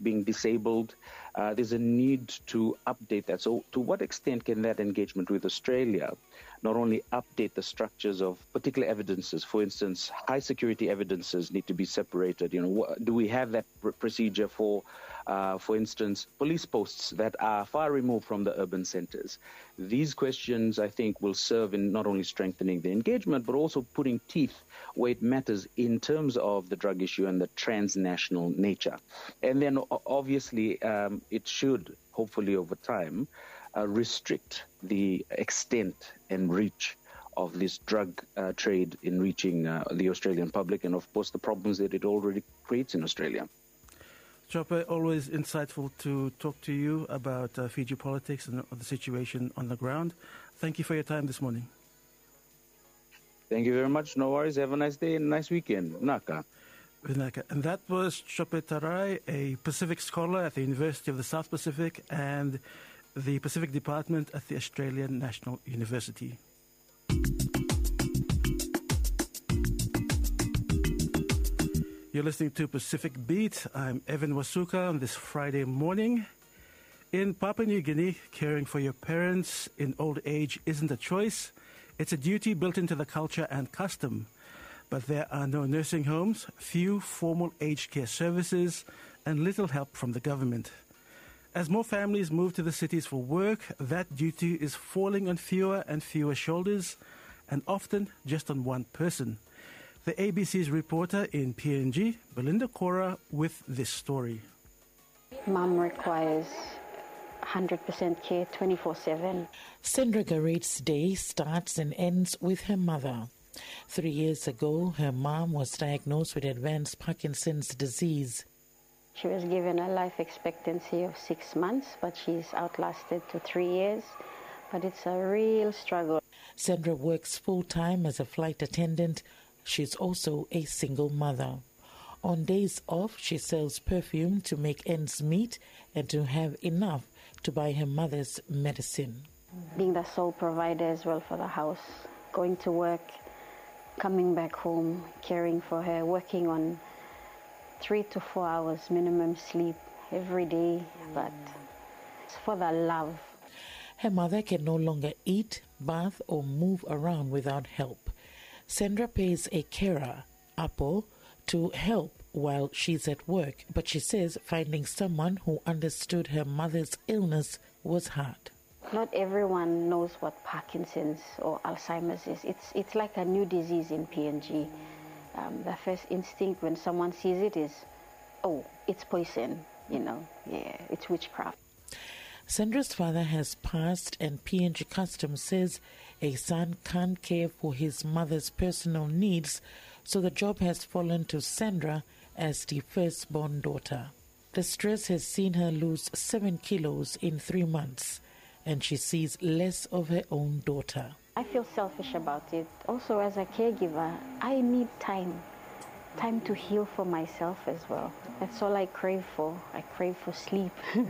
being disabled. There's a need to update that. So to what extent can that engagement with Australia not only update the structures of particular evidences? For instance, high security evidences need to be separated. Do we have that procedure for instance, police posts that are far removed from the urban centers? These questions, I think, will serve in not only strengthening the engagement, but also putting teeth where it matters in terms of the drug issue and the transnational nature. And then, obviously, it should, hopefully over time, restrict the extent and reach of this drug trade in reaching the Australian public and, of course, the problems that it already creates in Australia. Chopper, always insightful to talk to you about Fiji politics and the situation on the ground. Thank you for your time this morning. Thank you very much. No worries. Have a nice day and a nice weekend. Naka. And that was Chope Tarai, a Pacific scholar at the University of the South Pacific and the Pacific Department at the Australian National University. You're listening to Pacific Beat. I'm Evan Wasuka on this Friday morning. In Papua New Guinea, caring for your parents in old age isn't a choice. It's a duty built into the culture and custom. But there are no nursing homes, few formal aged care services, and little help from the government. As more families move to the cities for work, that duty is falling on fewer and fewer shoulders, and often just on one person. The ABC's reporter in PNG, Belinda Cora, with this story. Mum requires 100% care 24/7. Sandra Garrett's day starts and ends with her mother. 3 years ago, her mom was diagnosed with advanced Parkinson's disease. She was given a life expectancy of 6 months, but she's outlasted to 3 years. But it's a real struggle. Sandra works full-time as a flight attendant. She's also a single mother. On days off, she sells perfume to make ends meet and to have enough to buy her mother's medicine. Being the sole provider as well for the house, going to work, coming back home, caring for her, working on 3 to 4 hours minimum sleep every day, but it's for the love. Her mother can no longer eat, bath, or move around without help. Sandra pays a carer, Apo, to help while she's at work, but she says finding someone who understood her mother's illness was hard. Not everyone knows what Parkinson's or Alzheimer's is. It's like a new disease in PNG. The first instinct when someone sees it is, oh, it's poison, it's witchcraft. Sandra's father has passed, and PNG Customs says a son can't care for his mother's personal needs, so the job has fallen to Sandra as the firstborn daughter. The stress has seen her lose 7 kilos in 3 months, and she sees less of her own daughter. I feel selfish about it. Also, as a caregiver, I need time to heal for myself as well. That's all I crave for. I crave for sleep.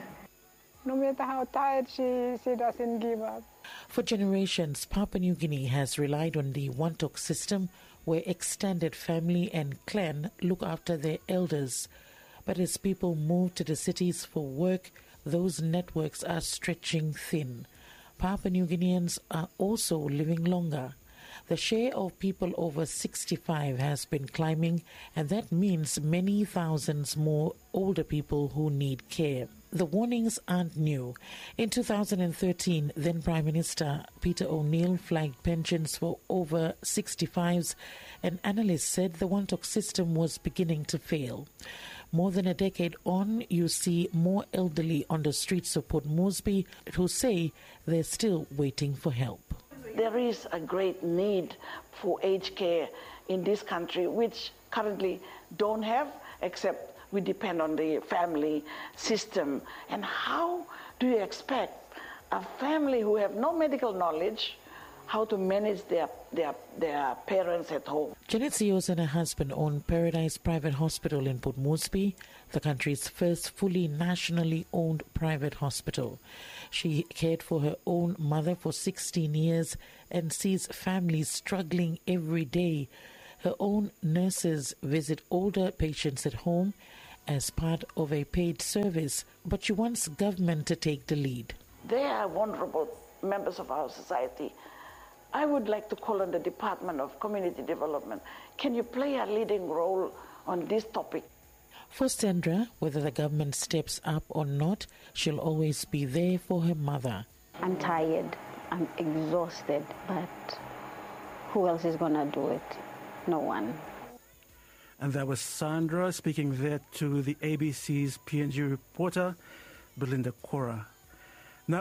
No matter how tired she doesn't give up. For generations, Papua New Guinea has relied on the Wantok system, where extended family and clan look after their elders. But as people move to the cities for work, those networks are stretching thin. Papua New Guineans are also living longer. The share of people over 65 has been climbing, and that means many thousands more older people who need care. The warnings aren't new. In 2013, then Prime Minister Peter O'Neill flagged pensions for over 65s, and analysts said the Wantok system was beginning to fail. More than a decade on, you see more elderly on the streets of Port Moresby who say they're still waiting for help. There is a great need for aged care in this country, which currently don't have, except we depend on the family system. And how do you expect a family who have no medical knowledge how to manage their parents at home? Janet Seos and her husband own Paradise Private Hospital in Port Moresby, the country's first fully nationally owned private hospital. She cared for her own mother for 16 years and sees families struggling every day. Her own nurses visit older patients at home, as part of a paid service, but she wants government to take the lead. They are vulnerable members of our society. I would like to call on the Department of Community Development. Can you play a leading role on this topic? For Sandra, whether the government steps up or not, she'll always be there for her mother. I'm tired, I'm exhausted, but who else is going to do it? No one. And that was Sandra speaking there to the ABC's PNG reporter, Belinda Cora. Now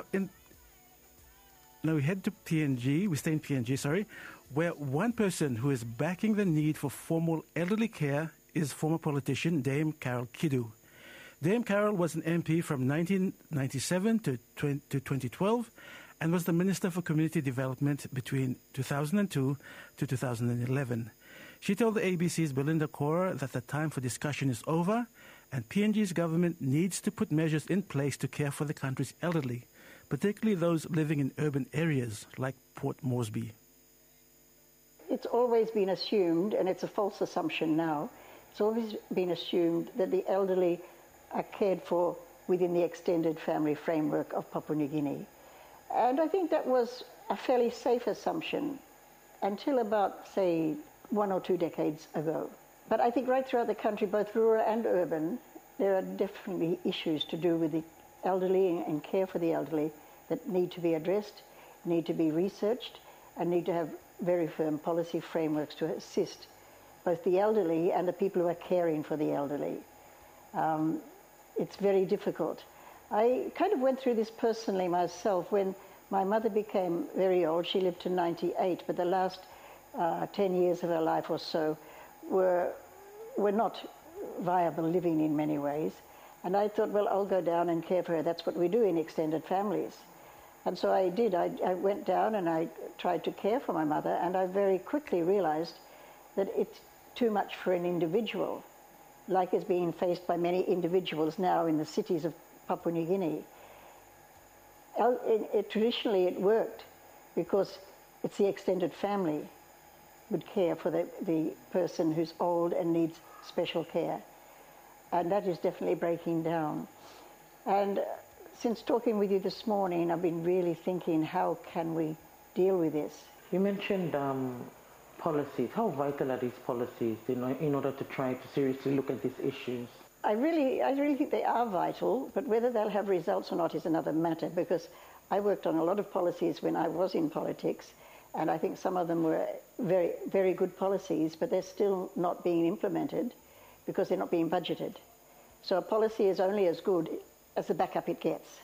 we head to PNG, we stay in PNG, where one person who is backing the need for formal elderly care is former politician Dame Carol Kidu. Dame Carol was an MP from 1997 to 2012 and was the Minister for Community Development between 2002 to 2011. She told the ABC's Belinda Cora that the time for discussion is over and PNG's government needs to put measures in place to care for the country's elderly, particularly those living in urban areas like Port Moresby. It's always been assumed, and it's a false assumption now, it's always been assumed that the elderly are cared for within the extended family framework of Papua New Guinea. And I think that was a fairly safe assumption until about, say, 1 or 2 decades ago. But I think right throughout the country, both rural and urban, there are definitely issues to do with the elderly and care for the elderly that need to be addressed, need to be researched, and need to have very firm policy frameworks to assist both the elderly and the people who are caring for the elderly. It's very difficult. I kind of went through this personally myself when my mother became very old. She lived to 98, but the last 10 years of her life or so were not viable living in many ways. And I thought, well, I'll go down and care for her. That's what we do in extended families. And so I did. I went down and I tried to care for my mother, and I very quickly realized that it's too much for an individual, like is being faced by many individuals now in the cities of Papua New Guinea. Traditionally it worked because it's the extended family would care for the person who's old and needs special care. And that is definitely breaking down. And since talking with you this morning, I've been really thinking, how can we deal with this? You mentioned policies. How vital are these policies in order to try to seriously look at these issues? I really think they are vital, but whether they'll have results or not is another matter, because I worked on a lot of policies when I was in politics, and I think some of them were very, very good policies, but they're still not being implemented because they're not being budgeted. So a policy is only as good as the backup it gets.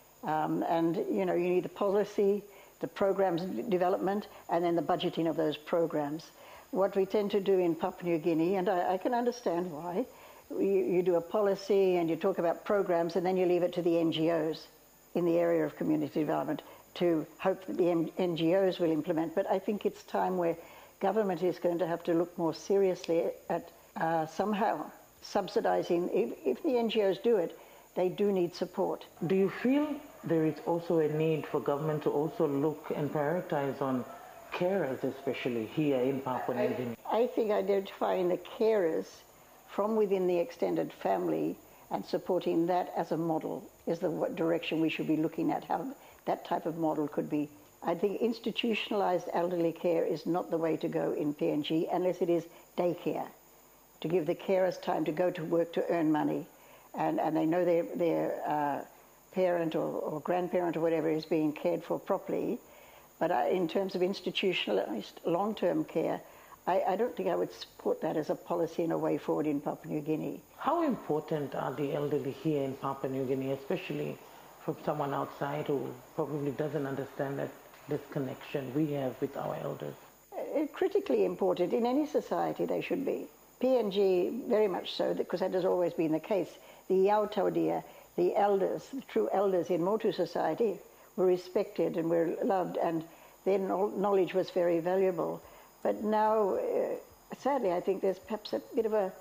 And, you need the policy, the programs development, and then the budgeting of those programs. What we tend to do in Papua New Guinea, and I can understand why, you do a policy and you talk about programs and then you leave it to the NGOs in the area of community development to hope that the NGOs will implement. But I think it's time where government is going to have to look more seriously at somehow subsidizing. If the NGOs do it, they do need support. Do you feel there is also a need for government to also look and prioritize on carers, especially here in Papua New Guinea? I think identifying the carers from within the extended family and supporting that as a model is the direction we should be looking at, how that type of model could be. I think institutionalized elderly care is not the way to go in PNG unless it is daycare, to give the carers time to go to work to earn money, and they know their parent or grandparent or whatever is being cared for properly. But in terms of institutionalized long-term care, I don't think I would support that as a policy and a way forward in Papua New Guinea. How important are the elderly here in Papua New Guinea, especially from someone outside who probably doesn't understand that this connection we have with our elders? Critically important. In any society they should be. PNG, very much so, because that has always been the case. The Yautaudia, the elders, the true elders in Motu society, were respected and were loved, and their knowledge was very valuable. But now, sadly, I think there's perhaps a bit of a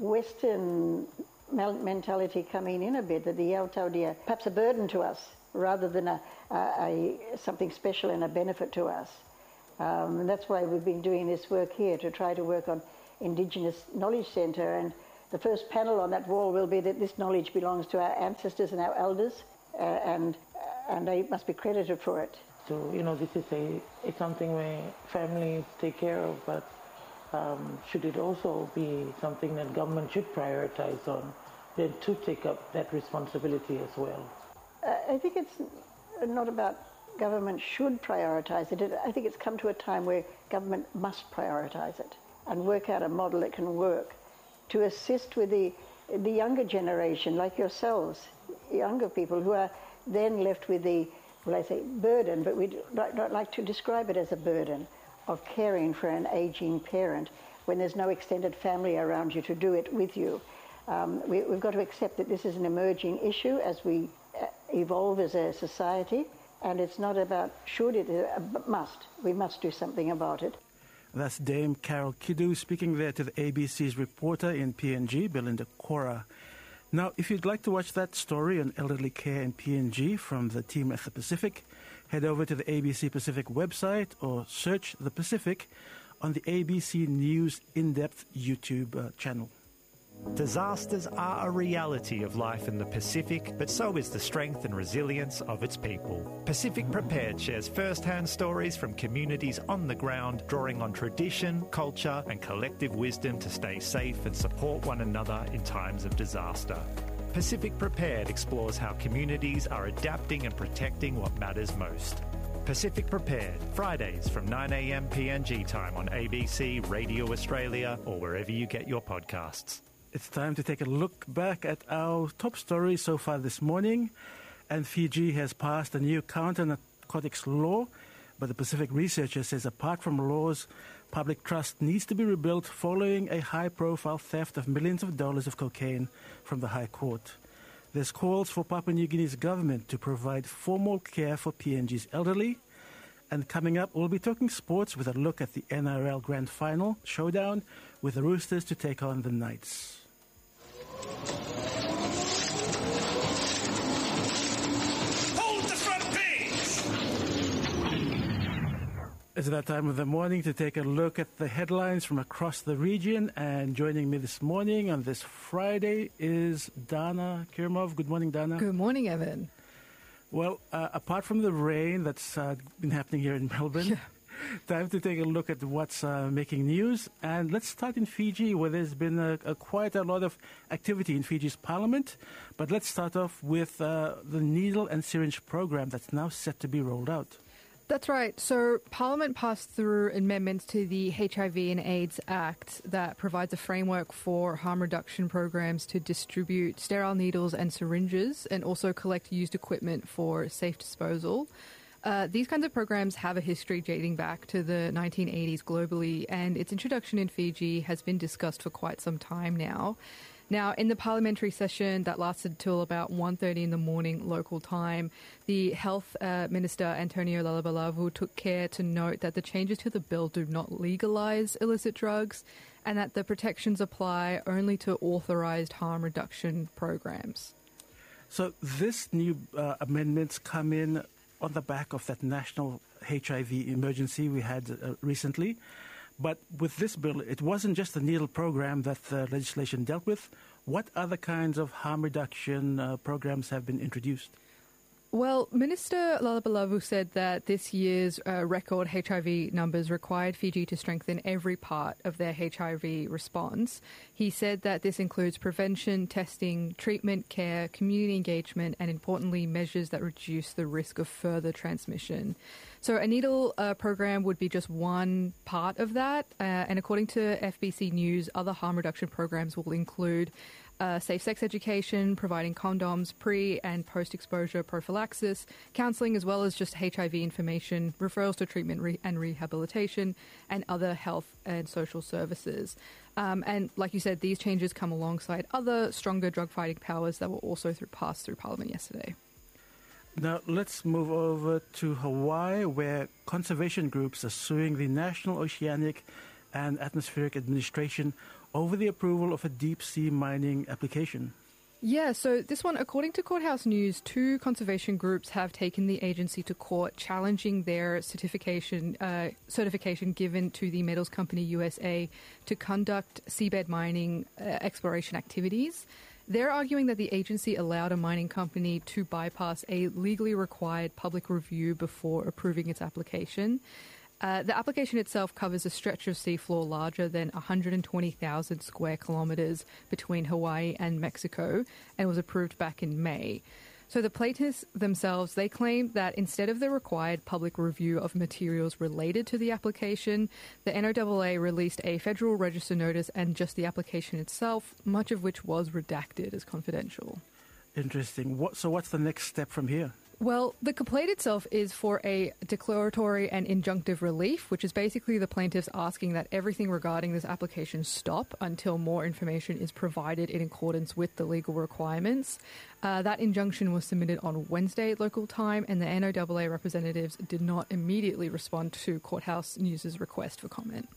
Western mentality coming in a bit, that the Yautaudia perhaps a burden to us rather than something special and a benefit to us. And that's why we've been doing this work here, to try to work on Indigenous Knowledge Centre and the first panel on that wall will be that this knowledge belongs to our ancestors and our elders, and they must be credited for it. So, this is it's something where families take care of, but should it also be something that government should prioritize on, then to take up that responsibility as well? I think it's not about government should prioritize it. I think it's come to a time where government must prioritize it and work out a model that can work to assist with the younger generation, like yourselves, younger people who are then left with the, well, I say burden, but we don't like to describe it as a burden of caring for an aging parent when there's no extended family around you to do it with you. We've got to accept that this is an emerging issue as we evolve as a society, and it's not about should, it must. We must do something about it. That's Dame Carol Kidu speaking there to the ABC's reporter in PNG, Belinda Cora. Now, if you'd like to watch that story on elderly care in PNG from the team at the Pacific, head over to the ABC Pacific website or search The Pacific on the ABC News In-Depth YouTube channel. Disasters are a reality of life in the Pacific, but so is the strength and resilience of its people. Pacific Prepared shares first-hand stories from communities on the ground, drawing on tradition, culture and collective wisdom to stay safe and support one another in times of disaster. Pacific Prepared explores how communities are adapting and protecting what matters most. Pacific Prepared, Fridays from 9 a.m. PNG time on ABC, Radio Australia or wherever you get your podcasts. It's time to take a look back at our top stories so far this morning. And Fiji has passed a new counter-narcotics law, but the Pacific researcher says apart from laws, public trust needs to be rebuilt following a high-profile theft of millions of dollars of cocaine from the High Court. There's calls for Papua New Guinea's government to provide formal care for PNG's elderly. And coming up, we'll be talking sports with a look at the NRL Grand Final showdown with the Roosters to take on the Knights. Hold the front page! It's that time of the morning to take a look at the headlines from across the region. And joining me this morning on this Friday is Dana Kirimov. Good morning, Dana. Good morning, Evan. Well, apart from the rain that's been happening here in Melbourne, time to take a look at what's making news. And let's start in Fiji, where there's been quite a lot of activity in Fiji's parliament. But let's start off with the needle and syringe program that's now set to be rolled out. That's right. So Parliament passed through amendments to the HIV and AIDS Act that provides a framework for harm reduction programs to distribute sterile needles and syringes and also collect used equipment for safe disposal. These kinds of programs have a history dating back to the 1980s globally, and its introduction in Fiji has been discussed for quite some time now. Now, in the parliamentary session that lasted till about 1:30 in the morning local time, the Health Minister, Antonio Lalabalavu, took care to note that the changes to the bill do not legalise illicit drugs and that the protections apply only to authorised harm reduction programs. So this new amendments come in on the back of that national HIV emergency we had recently. But with this bill, it wasn't just the needle program that the legislation dealt with. What other kinds of harm reduction programs have been introduced? Well, Minister Lalabalavu said that this year's record HIV numbers required Fiji to strengthen every part of their HIV response. He said that this includes prevention, testing, treatment, care, community engagement, and importantly, measures that reduce the risk of further transmission. So a needle program would be just one part of that. And according to FBC News, other harm reduction programs will include safe sex education, providing condoms, pre- and post-exposure prophylaxis, counselling, as well as just HIV information, referrals to treatment and rehabilitation, and other health and social services. And like you said, these changes come alongside other stronger drug-fighting powers that were also passed through Parliament yesterday. Now, let's move over to Hawaii, where conservation groups are suing the National Oceanic and Atmospheric Administration over the approval of a deep-sea mining application. Yeah, so this one, according to Courthouse News, 2 conservation groups have taken the agency to court, challenging their certification given to the metals company USA to conduct seabed mining exploration activities. They're arguing that the agency allowed a mining company to bypass a legally required public review before approving its application. The application itself covers a stretch of seafloor larger than 120,000 square kilometres between Hawaii and Mexico and was approved back in May. So the plaintiffs themselves, they claim that instead of the required public review of materials related to the application, the NOAA released a Federal Register notice and just the application itself, much of which was redacted as confidential. Interesting. So what's the next step from here? Well, the complaint itself is for a declaratory and injunctive relief, which is basically the plaintiffs asking that everything regarding this application stop until more information is provided in accordance with the legal requirements. That injunction was submitted on Wednesday local time, and the NOAA representatives did not immediately respond to Courthouse News' request for comment.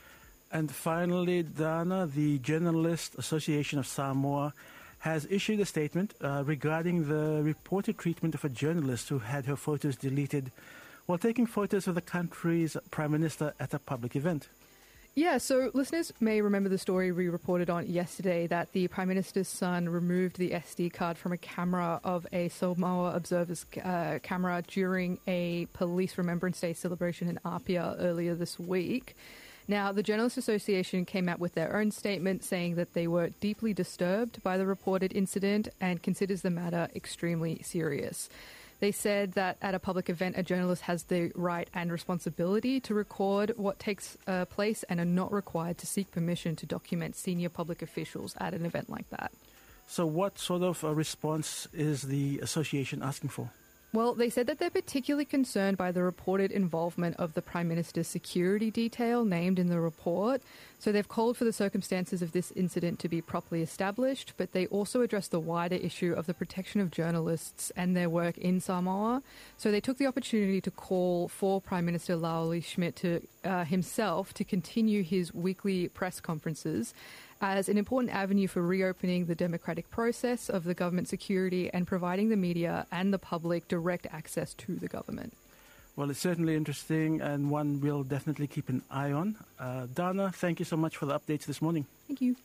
And finally, Dana, the Journalist Association of Samoa has issued a statement regarding the reported treatment of a journalist who had her photos deleted while taking photos of the country's Prime Minister at a public event. Yeah, so listeners may remember the story we reported on yesterday that the Prime Minister's son removed the SD card from a camera of a Samoa Observer's camera during a Police Remembrance Day celebration in Apia earlier this week. Now, the Journalists Association came out with their own statement saying that they were deeply disturbed by the reported incident and considers the matter extremely serious. They said that at a public event, a journalist has the right and responsibility to record what takes place and are not required to seek permission to document senior public officials at an event like that. So what sort of a response is the association asking for? Well, they said that they're particularly concerned by the reported involvement of the Prime Minister's security detail named in the report. So they've called for the circumstances of this incident to be properly established, but they also addressed the wider issue of the protection of journalists and their work in Samoa. So they took the opportunity to call for Prime Minister Laoli Schmidt to himself to continue his weekly press conferences as an important avenue for reopening the democratic process of the government security and providing the media and the public direct access to the government. Well, it's certainly interesting and one we'll definitely keep an eye on. Dana, thank you so much for the updates this morning. Thank you.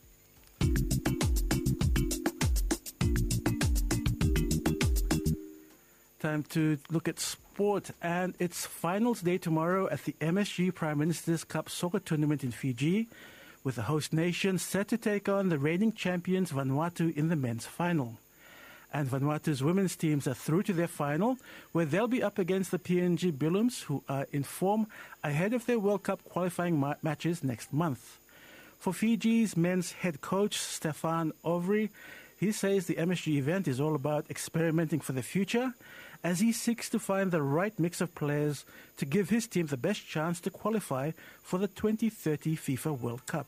Time to look at sport, and it's finals day tomorrow at the MSG Prime Minister's Cup soccer tournament in Fiji, with the host nation set to take on the reigning champions Vanuatu in the men's final. And Vanuatu's women's teams are through to their final, where they'll be up against the PNG Billums, who are in form ahead of their World Cup qualifying matches next month. For Fiji's men's head coach, Stefan Ovry, he says the MSG event is all about experimenting for the future, as he seeks to find the right mix of players to give his team the best chance to qualify for the 2030 FIFA World Cup.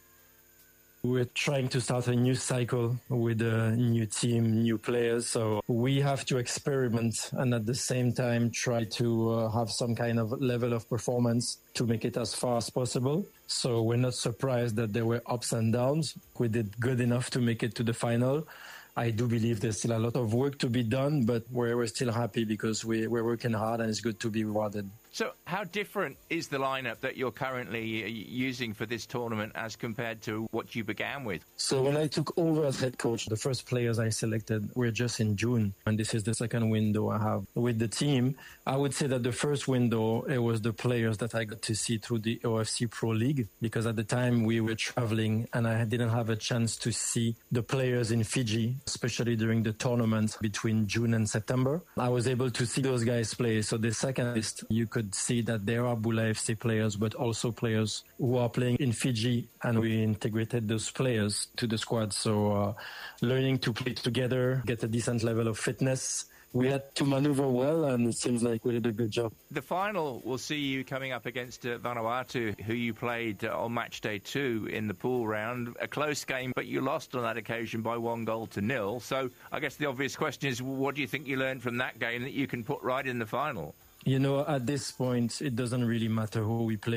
We're trying to start a new cycle with a new team, new players. So we have to experiment and at the same time try to have some kind of level of performance to make it as far as possible. So we're not surprised that there were ups and downs. We did good enough to make it to the final. I do believe there's still a lot of work to be done, but we're still happy because we're working hard and it's good to be rewarded. So how different is the lineup that you're currently using for this tournament as compared to what you began with? So when I took over as head coach, the first players I selected were just in June, and this is the second window I have with the team. I would say that the first window, it was the players that I got to see through the OFC Pro League, because at the time we were traveling and I didn't have a chance to see the players in Fiji, especially during the tournament between June and September. I was able to see those guys play. So the second list, you could see that there are Bula FC players, but also players who are playing in Fiji, and we integrated those players to the squad. So learning to play together, get a decent level of fitness. We had to maneuver well, and it seems like we did a good job. The final will see you coming up against Vanuatu, who you played on match day 2 in the pool round. A close game, but you lost on that occasion by 1-0. So I guess the obvious question is, what do you think you learned from that game that you can put right in the final? You know, at this point, it doesn't really matter who we play.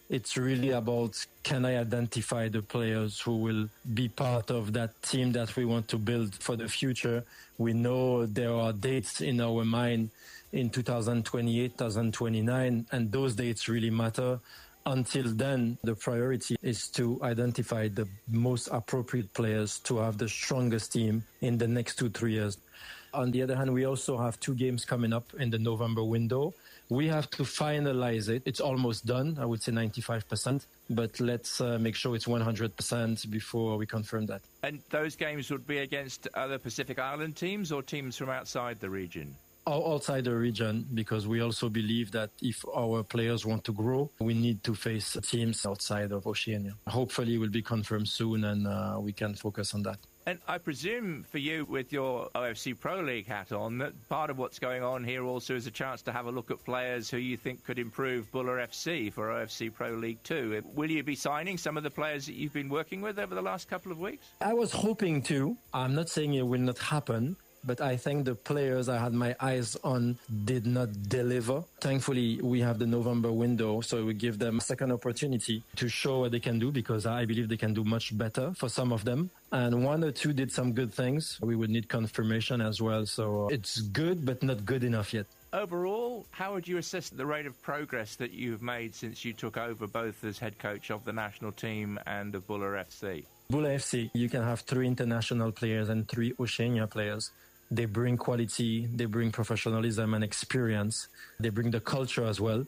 It's really about, can I identify the players who will be part of that team that we want to build for the future? We know there are dates in our mind in 2028, 2029, and those dates really matter. Until then, the priority is to identify the most appropriate players to have the strongest team in the next 2-3 years. On the other hand, we also have 2 games coming up in the November window. We have to finalize it. It's almost done, I would say 95%, but let's make sure it's 100% before we confirm that. And those games would be against other Pacific Island teams or teams from outside the region? Outside the region, because we also believe that if our players want to grow, we need to face teams outside of Oceania. Hopefully it will be confirmed soon and we can focus on that. And I presume for you, with your OFC Pro League hat on, that part of what's going on here also is a chance to have a look at players who you think could improve Buller FC for OFC Pro League 2. Will you be signing some of the players that you've been working with over the last couple of weeks? I was hoping to. I'm not saying it will not happen, but I think the players I had my eyes on did not deliver. Thankfully, we have the November window, so we give them a second opportunity to show what they can do, because I believe they can do much better for some of them. And 1 or 2 did some good things. We would need confirmation as well. So it's good, but not good enough yet. Overall, how would you assess the rate of progress that you've made since you took over both as head coach of the national team and of Buller FC? Buller FC, you can have 3 international players and 3 Oceania players. They bring quality, they bring professionalism and experience. They bring the culture as well.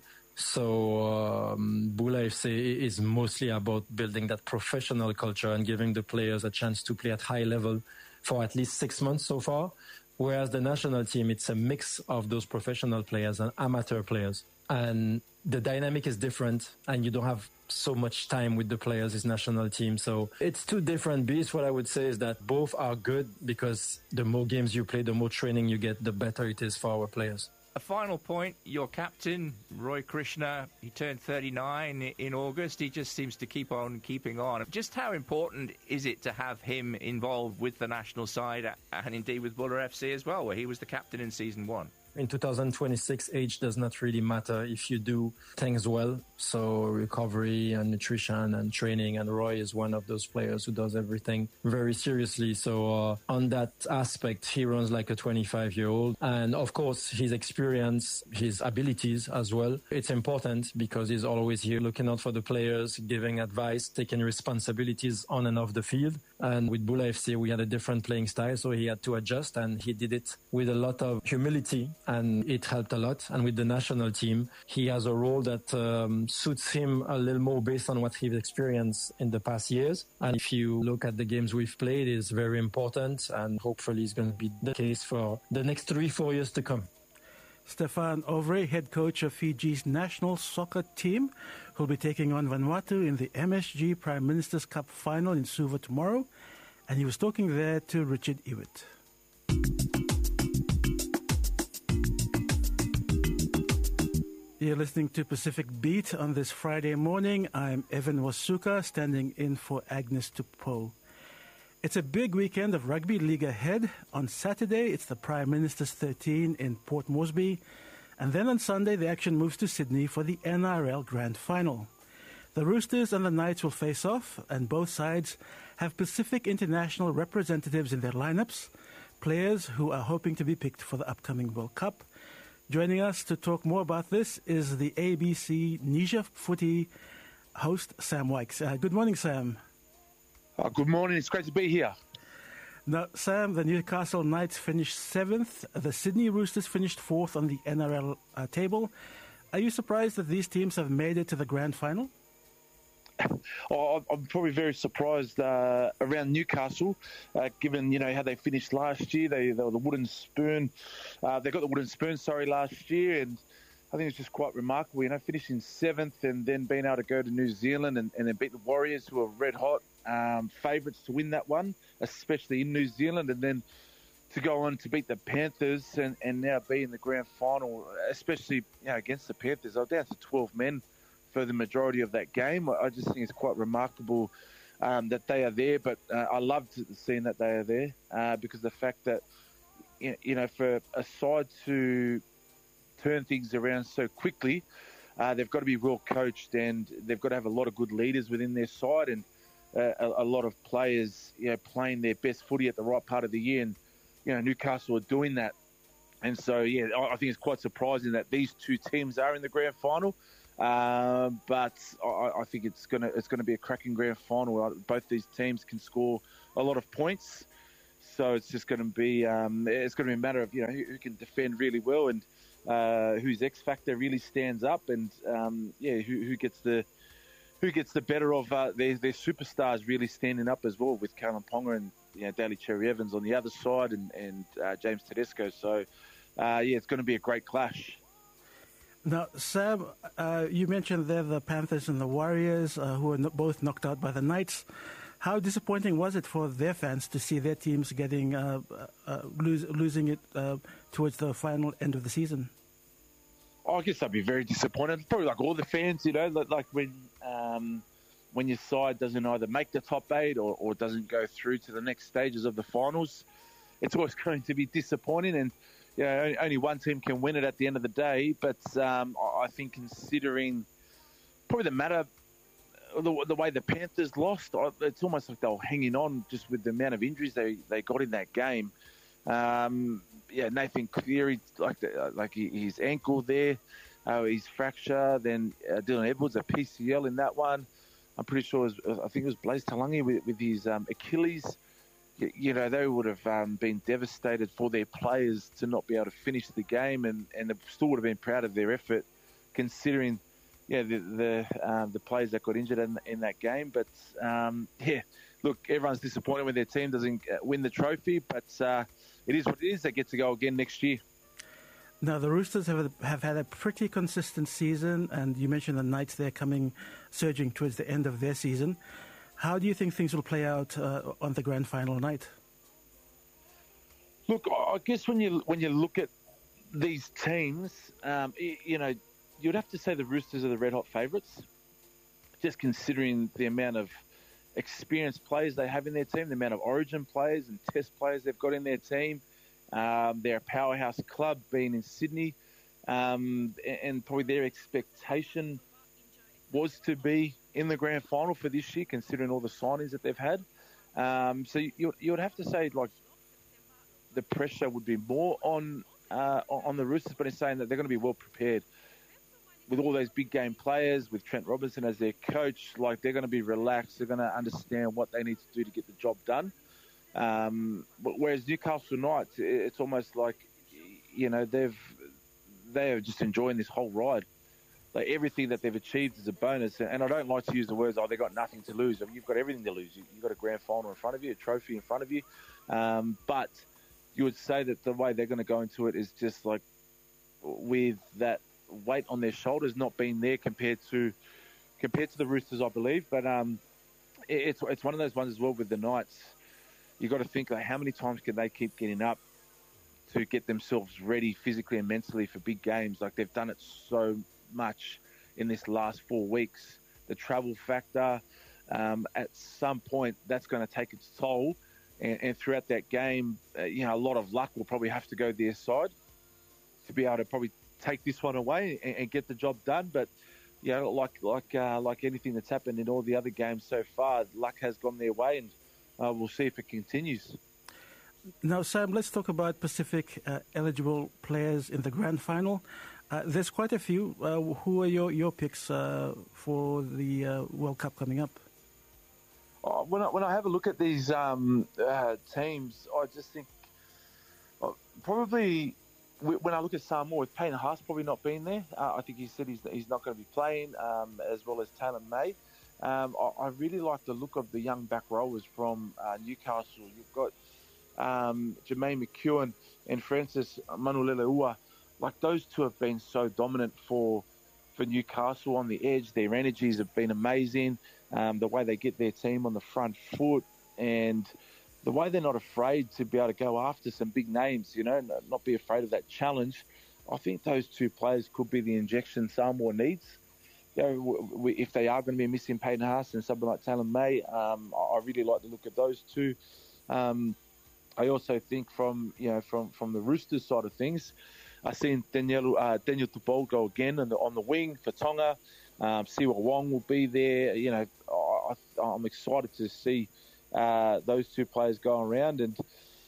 So Buller FC is mostly about building that professional culture and giving the players a chance to play at high level for at least 6 months so far. Whereas the national team, it's a mix of those professional players and amateur players. And the dynamic is different, and you don't have so much time with the players as national team. So it's 2 different beasts. What I would say is that both are good, because the more games you play, the more training you get, the better it is for our players. A final point, your captain, Roy Krishna, he turned 39 in August. He just seems to keep on keeping on. Just how important is it to have him involved with the national side and indeed with Buller FC as well, where he was the captain in season 1? In 2026, age does not really matter if you do things well. So recovery and nutrition and training, and Roy is one of those players who does everything very seriously. So on that aspect, he runs like a 25-year-old. And of course, his experience, his abilities as well. It's important because he's always here looking out for the players, giving advice, taking responsibilities on and off the field. And with Buller FC, we had a different playing style, so he had to adjust, and he did it with a lot of humility, and it helped a lot. And with the national team, he has a role that suits him a little more based on what he's experienced in the past years. And if you look at the games we've played, it's very important, and hopefully it's going to be the case for the next 3-4 years to come. Stefan Ovre, head coach of Fiji's national soccer team, who will be taking on Vanuatu in the MSG Prime Minister's Cup final in Suva tomorrow. And he was talking there to Richard Ewitt. You're listening to Pacific Beat on this Friday morning. I'm Evan Wasuka, standing in for Agnes Tupou. It's a big weekend of rugby league ahead. On Saturday, it's the Prime Minister's 13 in Port Moresby. And then on Sunday, the action moves to Sydney for the NRL Grand Final. The Roosters and the Knights will face off, and both sides have Pacific International representatives in their lineups, players who are hoping to be picked for the upcoming World Cup. Joining us to talk more about this is the ABC Nisha Footy host, Sam Wykes. Good morning, Sam. Good morning. It's great to be here. Now, Sam, the Newcastle Knights finished 7th. The Sydney Roosters finished 4th on the NRL table. Are you surprised that these teams have made it to the grand final? I'm probably very surprised around Newcastle, given how they finished last year. They were the wooden spoon. They got the wooden spoon, last year, and I think it's just quite remarkable. Finishing 7th and then being able to go to New Zealand and then beat the Warriors, who are red hot favourites to win that one, especially in New Zealand, and then to go on to beat the Panthers and now be in the grand final, especially against the Panthers. I was down to 12 men for the majority of that game. I just think it's quite remarkable that they are there, but I loved seeing that they are there because the fact that, for a side to turn things around so quickly they've got to be well coached, and they've got to have a lot of good leaders within their side, and a lot of players, playing their best footy at the right part of the year. And Newcastle are doing that. And so, I think it's quite surprising that these two teams are in the grand final. But I think it's gonna be a cracking grand final. Both these teams can score a lot of points, so it's just going to be a matter of who can defend really well and whose X factor really stands up, and who gets the better of their superstars really standing up as well, with Kalen Ponga and Daly Cherry Evans on the other side, and James Tedesco. So it's going to be a great clash. Now, Sam, you mentioned there the Panthers and the Warriors, who were both knocked out by the Knights. How disappointing was it for their fans to see their teams getting losing it towards the final end of the season? I guess I'd be very disappointed. Probably like all the fans, like when your side doesn't either make the top 8 or doesn't go through to the next stages of the finals, it's always going to be disappointing. And only one team can win it at the end of the day. But I think considering probably the way the Panthers lost, it's almost like they were hanging on just with the amount of injuries they got in that game. Nathan Cleary, like his ankle there, his fracture. Then Dylan Edwards, a PCL in that one. I'm pretty sure I think it was Blaise Talangi with his Achilles. They would have been devastated for their players to not be able to finish the game, and they still would have been proud of their effort, considering the players that got injured in that game. But look, everyone's disappointed when their team doesn't win the trophy, but it is what it is. They get to go again next year. Now, the Roosters have had a pretty consistent season, and you mentioned the Knights there surging towards the end of their season. How do you think things will play out on the grand final night? Look, I guess when you look at these teams, you'd have to say the Roosters are the red-hot favourites, just considering the amount of experienced players they have in their team, the amount of origin players and test players they've got in their team. They're a powerhouse club being in Sydney, and probably their expectation was to be in the grand final for this year, considering all the signings that they've had. So you would have to say, like, the pressure would be more on the Roosters, but in saying that they're going to be well prepared with all those big game players, with Trent Robinson as their coach. Like, they're going to be relaxed. They're going to understand what they need to do to get the job done. Whereas Newcastle Knights, it's almost like, they are just enjoying this whole ride. Like, everything that they've achieved is a bonus. And I don't like to use the words, they've got nothing to lose. I mean, you've got everything to lose. You've got a grand final in front of you, a trophy in front of you. But you would say that the way they're going to go into it is just like with that weight on their shoulders not being there compared to the Roosters, I believe. But it's one of those ones as well with the Knights. You've got to think, like, how many times can they keep getting up to get themselves ready physically and mentally for big games? Like, they've done it so much in this last 4 weeks. The travel factor, at some point, that's going to take its toll. And throughout that game, a lot of luck will probably have to go their side to be able to probably take this one away and get the job done. But like anything that's happened in all the other games so far, luck has gone their way, and we'll see if it continues. Now, Sam, let's talk about Pacific eligible players in the grand final. There's quite a few. Who are your picks for the World Cup coming up? When I have a look at these teams, I just think probably when I look at Samoa, with Payne Haas probably not being there, I think he said he's not going to be playing, as well as Talon May. I really like the look of the young back rowers from Newcastle. You've got Jermaine McEwen and Francis Manuleleua. Like, those two have been so dominant for Newcastle on the edge. Their energies have been amazing. The way they get their team on the front foot, and the way they're not afraid to be able to go after some big names, not be afraid of that challenge. I think those two players could be the injection Samoa needs. If they are going to be missing Payne Haas and something like Talon May, I really like the look at those two. I also think from the Roosters side of things, I've seen Daniel Tupou go again on the wing for Tonga. Siwa Wong will be there. You know, I'm excited to see those two players go around, and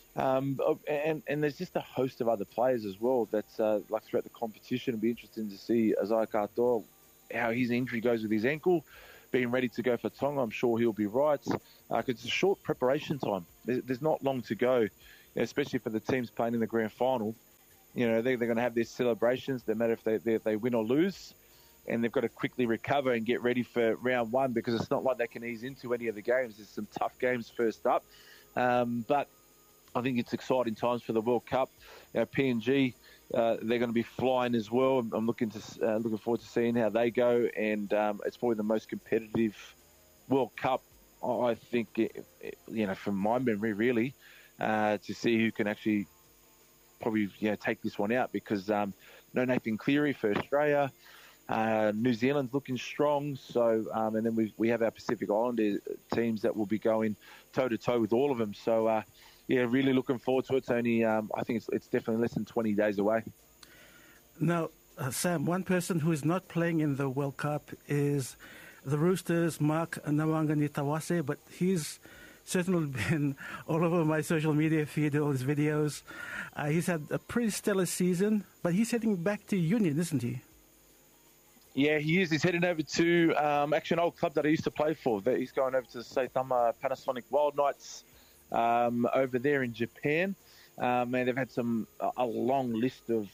there's just a host of other players as well that's like throughout the competition. It'll be interesting to see Isaiah Katoa, how his injury goes with his ankle, being ready to go for Tonga. I'm sure he'll be right, because it's a short preparation time. There's not long to go, especially for the teams playing in the grand final. You know, they're going to have their celebrations, no matter if they win or lose, and they've got to quickly recover and get ready for round one, because it's not like they can ease into any of the games. There's some tough games first up, but I think it's exciting times for the World Cup. PNG, they're going to be flying as well. I'm looking forward to seeing how they go, and it's probably the most competitive World Cup, I think, from my memory, really, to see who can actually probably take this one out, because no Nathan Cleary for Australia. New Zealand's looking strong, so and then we have our Pacific Islander teams that will be going toe-to-toe with all of them. So, really looking forward to it. It's only, I think it's definitely less than 20 days away. Now, Sam, one person who is not playing in the World Cup is the Roosters' Mark Nawaqanitawase, but he's certainly been all over my social media feed, all his videos. He's had a pretty stellar season, but he's heading back to Union, isn't he? Yeah, he is. He's heading over to actually an old club that I used to play for. He's going over to the Saitama Panasonic Wild Knights over there in Japan. And they've had a long list of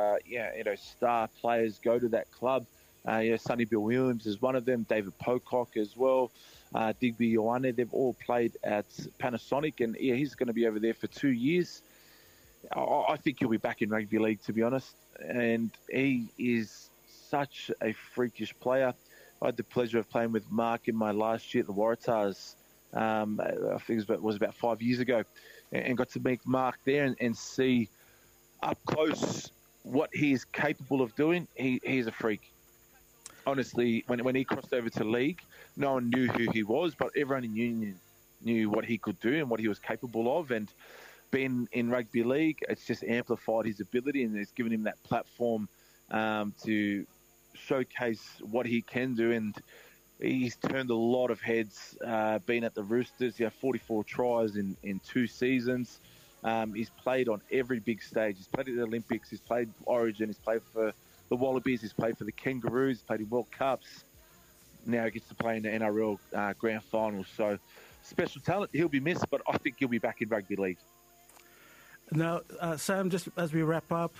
star players go to that club. Sonny Bill Williams is one of them. David Pocock as well. Digby Ioane. They've all played at Panasonic, and he's going to be over there for 2 years. I think he'll be back in rugby league, to be honest. And he is such a freakish player. I had the pleasure of playing with Mark in my last year at the Waratahs. I think it was about 5 years ago, and got to meet Mark there and see up close what he is capable of doing. He's a freak. Honestly, when he crossed over to league, no one knew who he was, but everyone in Union knew what he could do and what he was capable of. And being in rugby league, it's just amplified his ability, and it's given him that platform to showcase what he can do. And he's turned a lot of heads, been at the Roosters. 44 tries in 2 seasons. He's played on every big stage. He's played at the Olympics. He's played Origin. He's played for the Wallabies. He's played for the Kangaroos. He's played in World Cups. Now he gets to play in the NRL Grand Final. So, special talent. He'll be missed, but I think he'll be back in rugby league. Now, Sam, just as we wrap up,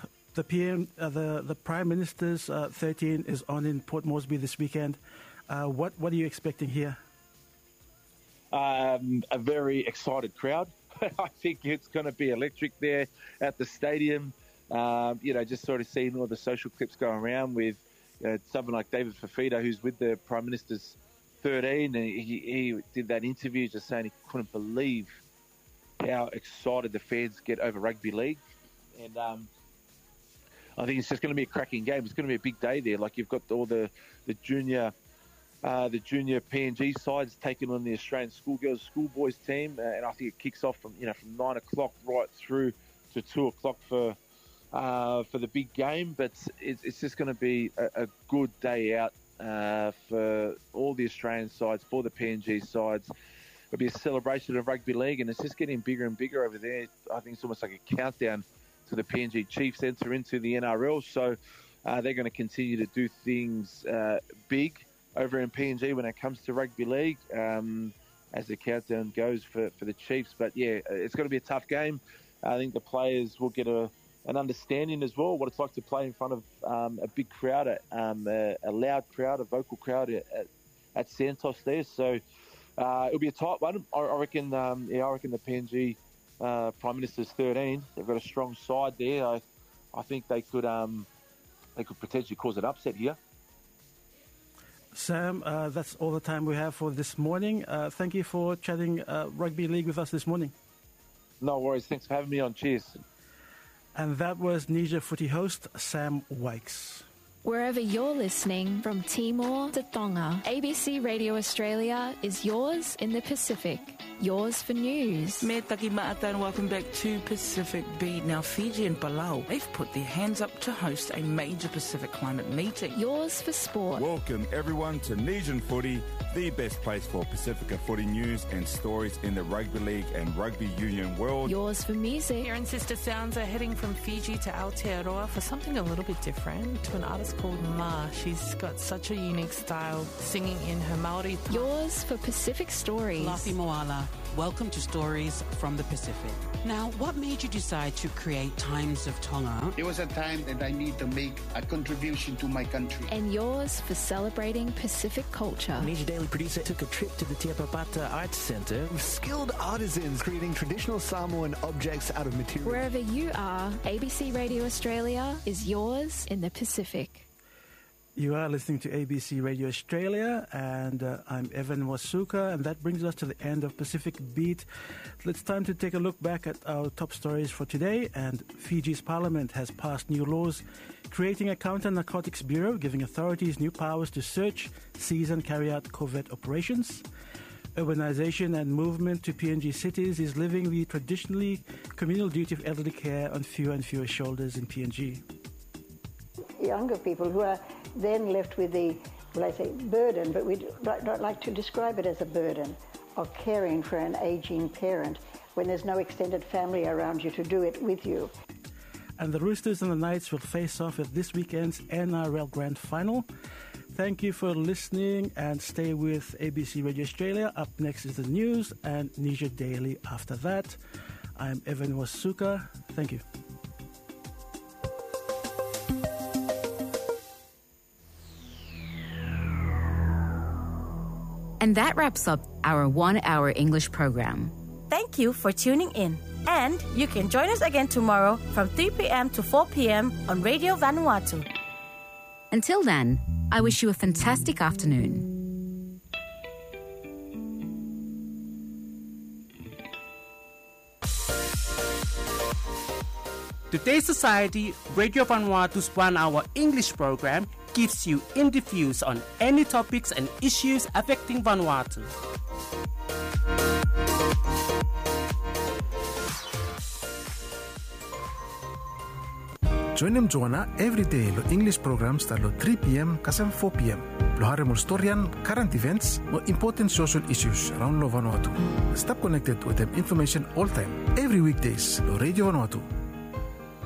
the Prime Minister's 13 is on in Port Moresby this weekend. What are you expecting here? A very excited crowd. I think it's going to be electric there at the stadium. Just sort of seeing all the social clips going around with someone like David Fafita, who's with the Prime Minister's 13, and he did that interview just saying he couldn't believe how excited the fans get over rugby league. And I think it's just going to be a cracking game. It's going to be a big day there. Like, you've got all the junior PNG sides taking on the Australian schoolboys team, and I think it kicks off from 9 o'clock right through to 2 o'clock for the big game. But it's just going to be a good day out for all the Australian sides, for the PNG sides. It'll be a celebration of rugby league, and it's just getting bigger and bigger over there. I think it's almost like a countdown to the PNG Chiefs enter into the NRL. So they're going to continue to do things big over in PNG when it comes to rugby league as the countdown goes for the Chiefs. But, it's going to be a tough game. I think the players will get an understanding as well what it's like to play in front of a big crowd, a loud crowd, a vocal crowd at Santos there. So it'll be a tight one. I reckon the PNG Prime Minister's 13. They've got a strong side there. I think they could potentially cause an upset here. Sam, that's all the time we have for this morning. Thank you for chatting rugby league with us this morning. No worries. Thanks for having me on. Cheers. And that was Nija Footy host Sam Wykes. Wherever you're listening, from Timor to Tonga, ABC Radio Australia is yours in the Pacific. Yours for news. Me taki maata and welcome back to Pacific Beat. Now, Fiji and Palau, they've put their hands up to host a major Pacific climate meeting. Yours for sport. Welcome everyone to Nesian Footy, the best place for Pacifica footy news and stories in the rugby league and rugby union world. Yours for music. Here and Sister Sounds are heading from Fiji to Aotearoa for something a little bit different, to an artist called Ma. She's got such a unique style, singing in her Maori. Yours for Pacific Stories. Lafi Moala, welcome to Stories from the Pacific. Now, what made you decide to create Times of Tonga? It was a time that I need to make a contribution to my country. And yours for celebrating Pacific culture. Niji Daily Producer took a trip to the Te Papata Arts Centre with skilled artisans creating traditional Samoan objects out of material. Wherever you are, ABC Radio Australia is yours in the Pacific. You are listening to ABC Radio Australia, and I'm Evan Wasuka, and that brings us to the end of Pacific Beat. It's time to take a look back at our top stories for today, and Fiji's parliament has passed new laws creating a counter-narcotics bureau, giving authorities new powers to search, seize and carry out covert operations. Urbanization and movement to PNG cities is leaving the traditionally communal duty of elderly care on fewer and fewer shoulders in PNG. Younger people who are then left with the, well, I say burden, but we don't like to describe it as a burden, of caring for an aging parent when there's no extended family around you to do it with you. And the Roosters and the Knights will face off at this weekend's NRL Grand Final. Thank you for listening, and stay with ABC Radio Australia. Up next is the news and Nija Daily after that. I'm Evan Wasuka. Thank you. And that wraps up our 1 hour English program. Thank you for tuning in. And you can join us again tomorrow from 3 p.m. to 4 p.m. on Radio Vanuatu. Until then, I wish you a fantastic afternoon. Today's Society, Radio Vanuatu's 1 hour English program gives you in-depth views on any topics and issues affecting Vanuatu. Join them Joanna every day lo English programs start lo 3 p.m. kasam 4 p.m. Lo hari mo storyan, current events, mo important social issues around lo Vanuatu. Stop connected with them information all time, every weekdays lo Radio Vanuatu.